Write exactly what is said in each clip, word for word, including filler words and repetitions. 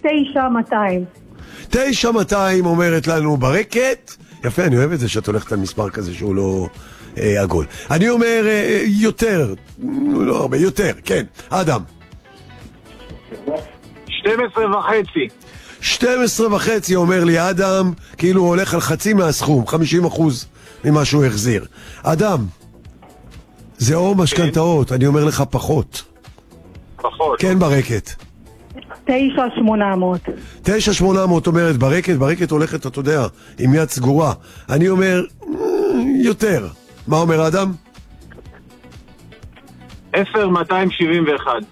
תשע מאתיים. תשע מאתיים אומרת לנו ברקת. יפה, אני אוהב את זה שאת הולכת על מספר כזה שהוא לא אה, עגול. אני אומר אה, יותר, לא הרבה, יותר, כן. אדם. שתים עשרה וחצי. שתים עשרה וחצי אומר לי אדם, כאילו הוא הולך על חצי מהסכום, חמישים אחוז ממה שהוא החזיר. אדם, זה אור משכנתאות, אני אומר לך פחות. פחות. כן ברקת. תשע שמונה מאות. תשע שמונה מאות אומרת ברקת, ברקת הולכת, אתה יודע, עם יד סגורה. אני אומר, יותר. מה אומר אדם? עשר מאתיים שבעים ואחת.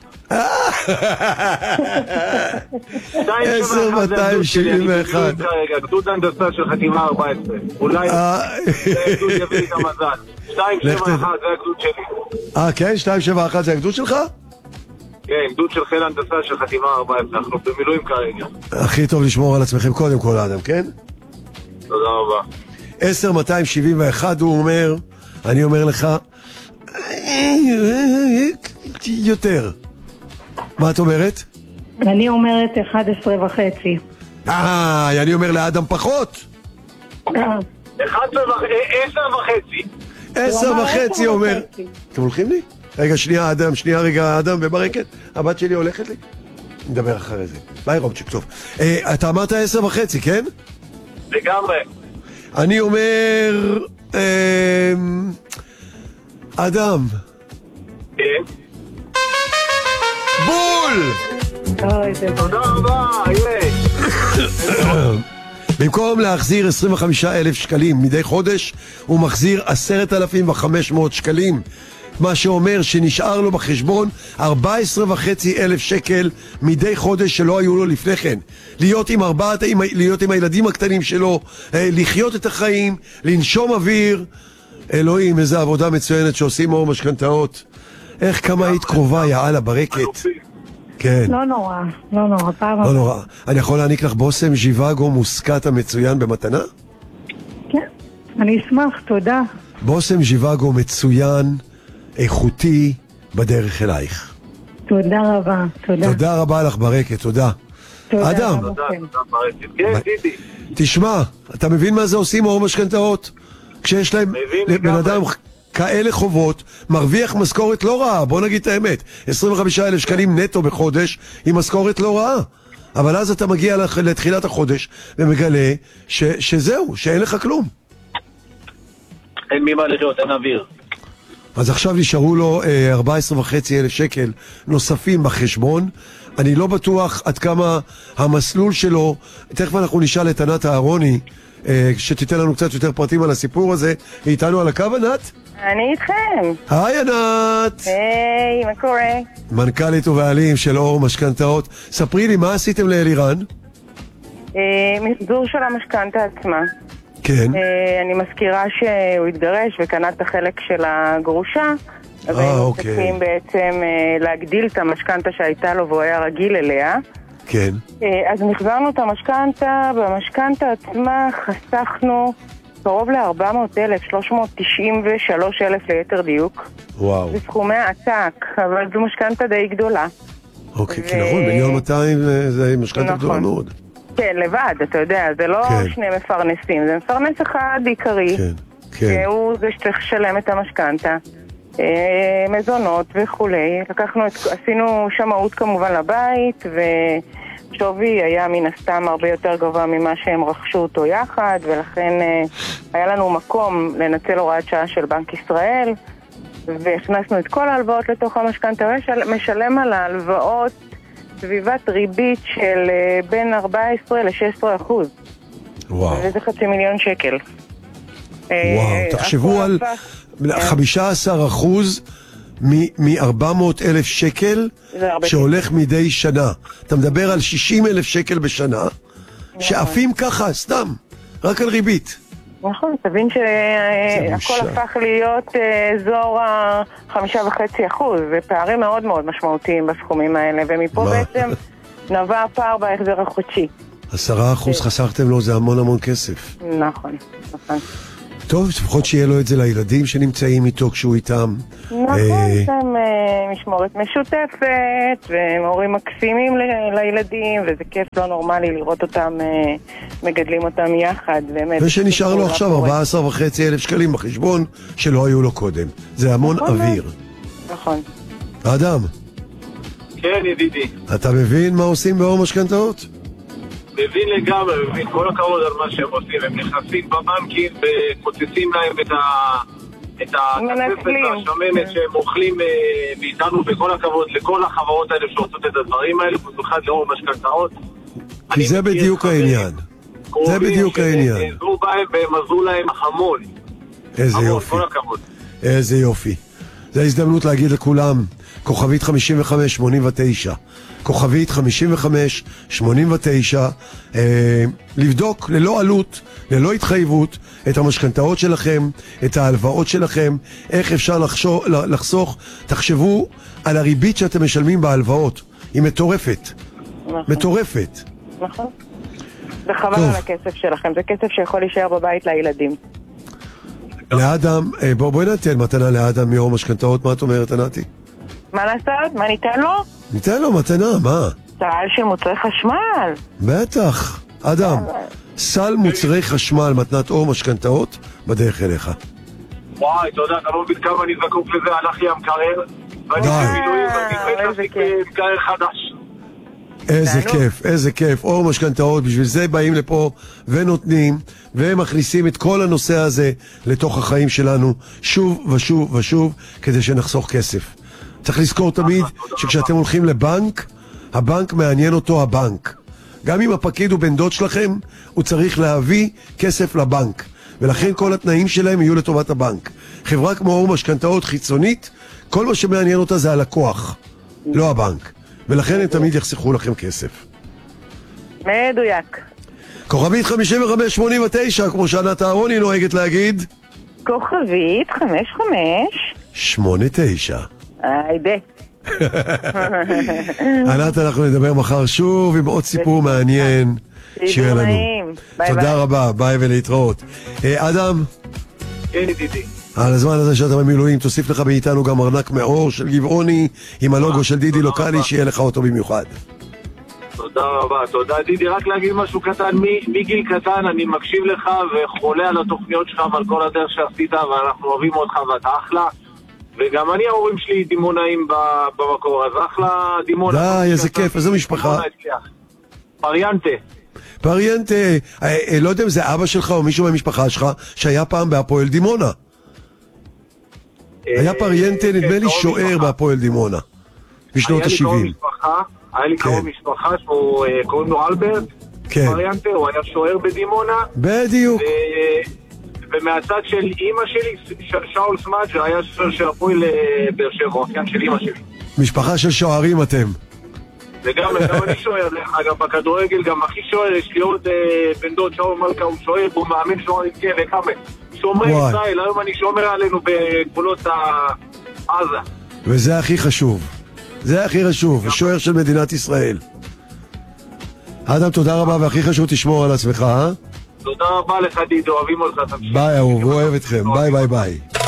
עשר מאתיים שבעים ואחת. גדוד הנדסה של חטיבה ארבע עשרה. אולי זה הגדוד יביא את המזל. שתיים שבע אחת זה הגדוד שלי. אה כן? שתיים שבע אחת זה הגדוד שלך? כן, גדוד של חיל הנדסה של חטיבה ארבע עשרה. אנחנו במילואים כרגע. הכי טוב לשמור על עצמכם קודם כל אדם, כן? תודה רבה. עשר מאתיים שבעים ואחת הוא אומר, אני אומר לך יותר. מה את אומרת? אני אומרת אחת עשרה וחצי. אה, אני אומר לאדם פחות. עשר וחצי. עשר וחצי אומר. אתם הולכים לי? רגע, שנייה אדם, שנייה רגע אדם וברקת. הבת שלי הולכת לי? נדבר אחרי זה. ביי רובצ'יק, טוב. אתה אמרת עשר וחצי, כן? לגמרי. אני אומר... אדם. כן. בול! תודה רבה, במקום להחזיר עשרים וחמישה אלף שקלים מדי חודש, הוא מחזיר עשרת אלפים וחמש מאות שקלים, מה שאומר שנשאר לו בחשבון ארבע עשרה וחצי אלף שקל מדי חודש שלא היו לו לפני כן. להיות עם ארבעת, להיות עם הילדים הקטנים שלו, לחיות את החיים, לנשום אוויר. אלוהים, איזה עבודה מצוינת שעושים אור משכנתאות. איך כמה היית קרובה, יאללה, ברקת. כן. לא נורא, לא נורא, פעם... לא נורא. אני יכול להעניק לך בושם ז'יוואגו מוסקת המצוין במתנה? כן, אני אשמח, תודה. בושם ז'יוואגו מצוין, איכותי, בדרך אלייך. תודה רבה, תודה. תודה רבה לך ברקת, תודה. תודה. אדם. תודה, תודה ברקת. כן, דידי. תשמע, אתה מבין מה זה עושים אור משכנתאות? כשיש להם בן אדם כאלה חובות, מרוויח משכורת לא רעה, בוא נגיד את האמת, עשרים וחמישה אלף שקלים נטו בחודש, היא משכורת לא רעה. אבל אז אתה מגיע לתחילת החודש ומגלה ש, שזהו, שאין לך כלום. אין ממה לחיות, אין אוויר. אז עכשיו נשארו לו אה, ארבע עשרה וחצי אלף שקל נוספים בחשבון. אני לא בטוח עד כמה המסלול שלו, תכף אנחנו נשאל את ענת אהרוני, אה, שתיתן לנו קצת יותר פרטים על הסיפור הזה. היא איתנו על הקו, ענת? אני איתכם. היי ענת. היי, מה קורה? מנכ"לית ובעלים של אור משכנתאות. ספרי לי, מה עשיתם לאלירן? מחזור של המשכנתה עצמה. כן. אני מזכירה שהוא התגרש וקנה את החלק של הגרושה. אז היינו צריכים בעצם להגדיל את המשכנתה שהייתה לו והוא היה רגיל אליה. כן. אז מחזרנו את המשכנתה, במשכנתה עצמה חסכנו קרוב ל-ארבע מאות אלף, שלוש מאות תשעים ושלוש אלף ליתר דיוק. וואו. זה סכומי עתק, אבל זו משכנתה די גדולה. אוקיי, כי נכון, מיליון מאתיים זה משכנתה גדולה מאוד. כן, לבד, אתה יודע, זה לא שני מפרנסים, זה מפרנס אחד עיקרי. כן, כן. הוא זה שצריך לשלם את המשכנתה. מזונות וכולי. לקחנו, עשינו שמאות כמובן לבית, ושווי היה מן הסתם הרבה יותר גבוה ממה שהם רכשו אותו יחד, ולכן היה לנו מקום לנצל הוראת שעה של בנק ישראל, והכנסנו את כל ההלוואות לתוך המשכנתה, משלם על ההלוואות סביבת ריבית של בין ארבע עשרה ל-שש עשרה אחוז. וואו. וזה חצי מיליון שקל. וואו, תחשבו על חמישה עשר אחוז מ-ארבע מאות אלף שקל שהולך מדי שנה. אתה מדבר על שישים אלף שקל בשנה, שעפים ככה, סתם, רק על ריבית. נכון, תבין שהכל הפך להיות אזור החמישה וחצי אחוז, ופערים מאוד מאוד משמעותיים בסכומים האלה, ומפה בעצם נבע הפער בהחזר החודשי. עשרה אחוז חסכתם לו, זה המון המון כסף. נכון, נכון. טוב, לפחות שיהיה לו את זה לילדים שנמצאים איתו כשהוא איתם. נכון, יש להם משמורת משותפת, והם הורים מקסימים לילדים, וזה כיף לא נורמלי לראות אותם, מגדלים אותם יחד. ושנשאר לו עכשיו ארבעה עשר וחצי אלף שקלים בחשבון שלא היו לו קודם. זה המון אוויר. נכון. אדם. כן, ידידי. אתה מבין מה עושים באור משכנתאות? מבין לגמרי, מבין כל הכבוד על מה שהם עושים. הם נכנסים בבנקים וקוצצים להם את ה... את הכספת והשמנת שהם אוכלים מאיתנו, בכל הכבוד לכל החברות האלה שעושות את הדברים האלה, במיוחד לאור משכנתאות. כי זה בדיוק העניין. זה בדיוק העניין. עזרו בהם והם עזרו להם המון. איזה יופי. כל הכבוד. איזה יופי. זו הזדמנות להגיד לכולם, כוכבית חמישים וחמש שמונים ותשע, כוכבית חמישים וחמש שמונים ותשע, אה, לבדוק ללא עלות, ללא התחייבות, את המשכנתאות שלכם, את ההלוואות שלכם, איך אפשר לחשוב, לחסוך. תחשבו על הריבית שאתם משלמים בהלוואות, היא מטורפת. נכון. מטורפת. נכון. זה חבל על הכסף שלכם, זה כסף שיכול להישאר בבית לילדים. לאדם, בוא, בואי נתן מתנה לאדם מאור משכנתאות, מה את אומרת, ענתי? מה לעשות? מה ניתן לו? ניתן לו מתנה, מה? סל של מוצרי חשמל. בטח. אדם, סל מוצרי חשמל, מתנת אור משכנתאות, בדרך אליך. וואי, תודה, אתה לא מבין כמה אני זקוק לזה, הלך לי המקרר, ואני במילואים, ואני מת מקרר חדש. איזה כיף, איזה כיף. אור משכנתאות, בשביל זה באים לפה ונותנים ומכניסים את כל הנושא הזה לתוך החיים שלנו שוב ושוב ושוב, כדי שנחסוך כסף. צריך לזכור תמיד שכשאתם הולכים לבנק, הבנק מעניין אותו הבנק. גם אם הפקיד הוא בן דוד שלכם, הוא צריך להביא כסף לבנק, ולכן כל התנאים שלהם יהיו לטובת הבנק. חברה כמו אור משכנתאות חיצונית, כל מה שמעניין אותה זה הלקוח, לא הבנק, ולכן הם תמיד יחסכו לכם כסף. מדויק. כוכבית חמישים וחמש שמונים ותשע, כמו שענת אהרוני נוהגת להגיד, כוכבית חמש חמש שמונה תשע. היידה. ענת, אנחנו נדבר מחר שוב עם עוד סיפור מעניין שיהיה לנו. תודה רבה, ביי ולהתראות. אדם, כן ידידי, על הזמן הזה שאתה במילואים תוסיף לך מאיתנו גם ארנק מאור של גבעוני עם הלוגו של דידי לוקלי, שיהיה לך אותו במיוחד. תודה רבה, תודה דידי. רק להגיד משהו קטן, מגיל קטן אני מקשיב לך וחולה על התוכניות שלך ועל כל הדרך שעשית, ואנחנו אוהבים אותך ואתה אחלה, וגם אני ההורים שלי דימונאים במקור, אז אחלה דימונה. די, איזה כיף, איזה משפחה. פריאנטה. פריאנטה, לא יודע אם זה אבא שלך או מישהו מהמשפחה שלך שהיה פעם בהפועל דימונה. היה פריאנטה, נדמה לי שוער בהפועל דימונה בשנות ה-שבעים. היה לי קרוב משפחה שהוא קוראים לו אלברט פריאנטה, הוא היה שוער בדימונה. בדיוק. ומהצד של אימא שלי, שאול סמאג' היה שוער של הפועל באר שבע, אחיין של אימא שלי. משפחה של שוערים אתם. וגם אני שוער, אגב בכדורגל גם הכי שוער, יש לי עוד בן דוד שאול מלכה, הוא שוער, הוא מאמן שוערים כאלה, כמה שומרי ישראל, היום אני שומר עלינו בגבולות עזה. וזה הכי חשוב, זה הכי חשוב, שוער של מדינת ישראל. אדם, תודה רבה, והכי חשוב תשמור על עצמך, אה? תודה רבה לך דידו, אוהבים אותך. ביי אהוב, הוא אוהב אתכם, ביי ביי ביי.